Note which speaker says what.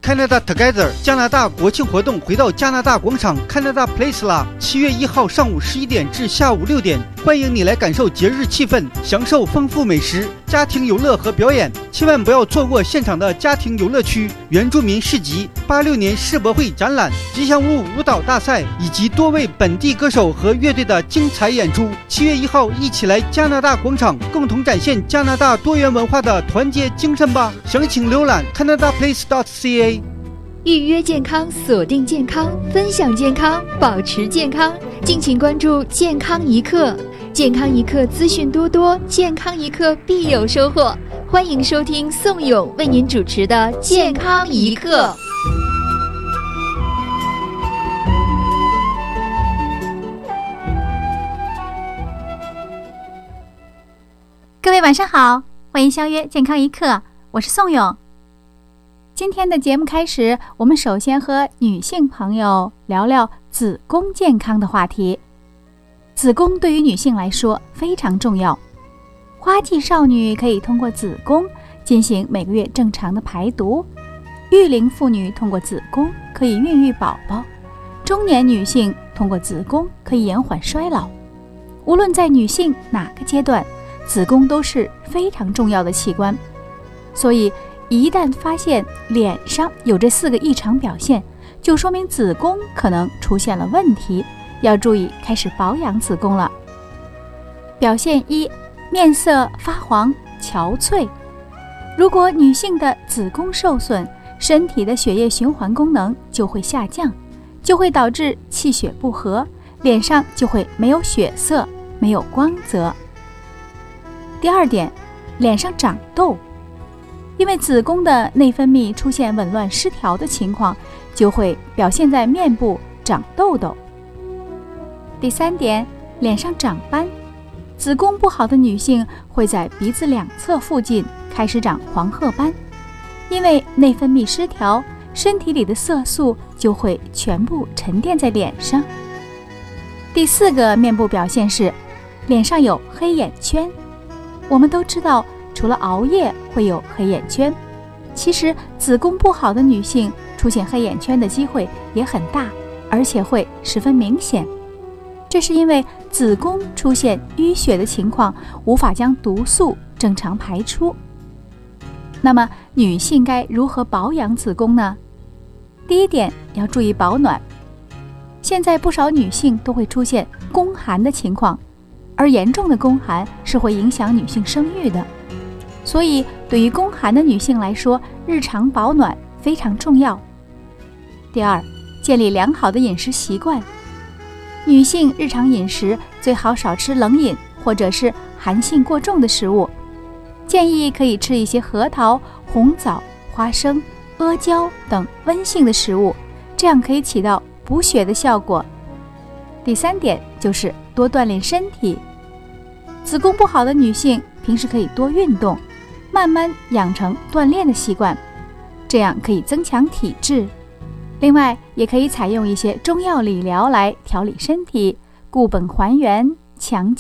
Speaker 1: Canada Together 加拿大国庆活动回到加拿大广场 Canada Place 啦！7月1号上午11点至下午6点，欢迎你来感受节日气氛，享受丰富美食、家庭游乐和表演。千万不要错过现场的家庭游乐区、原住民市集、86年世博会展览、吉祥物舞蹈大赛以及多位本地歌手和乐队的精彩演出。7月1号，一起来加拿大广场，共同展现加拿大多元文化的团结精神吧！详情浏览 canadaplace.ca。
Speaker 2: 预约健康，锁定健康，分享健康，保持健康。敬请关注健康一刻，健康一刻资讯多多，健康一刻必有收获。欢迎收听宋勇为您主持的健康一刻。
Speaker 3: 各位晚上好，欢迎相约健康一刻，我是宋勇。今天的节目开始，我们首先和女性朋友聊聊子宫健康的话题。子宫对于女性来说非常重要，花季少女可以通过子宫进行每个月正常的排毒，育龄妇女通过子宫可以孕育宝宝，中年女性通过子宫可以延缓衰老。无论在女性哪个阶段，子宫都是非常重要的器官，所以一旦发现脸上有这4个异常表现，就说明子宫可能出现了问题，要注意开始保养子宫了。表现1，面色发黄、憔悴。如果女性的子宫受损，身体的血液循环功能就会下降，就会导致气血不和，脸上就会没有血色，没有光泽。第2点，脸上长痘。因为子宫的内分泌出现紊乱失调的情况，就会表现在面部长痘痘。第3点，脸上长斑。子宫不好的女性会在鼻子两侧附近开始长黄褐斑，因为内分泌失调，身体里的色素就会全部沉淀在脸上。第4个面部表现是脸上有黑眼圈。我们都知道，除了熬夜会有黑眼圈，其实子宫不好的女性出现黑眼圈的机会也很大，而且会十分明显。这是因为子宫出现淤血的情况，无法将毒素正常排出。那么女性该如何保养子宫呢？第1点，要注意保暖。现在不少女性都会出现宫寒的情况，而严重的宫寒是会影响女性生育的，所以对于宫寒的女性来说，日常保暖非常重要。第2，建立良好的饮食习惯。女性日常饮食最好少吃冷饮或者是寒性过重的食物，建议可以吃一些核桃、红枣、花生、阿胶等温性的食物，这样可以起到补血的效果。第3点就是多锻炼身体。子宫不好的女性平时可以多运动，慢慢养成锻炼的习惯，这样可以增强体质。另外也可以采用一些中药理疗来调理身体，固本还原，强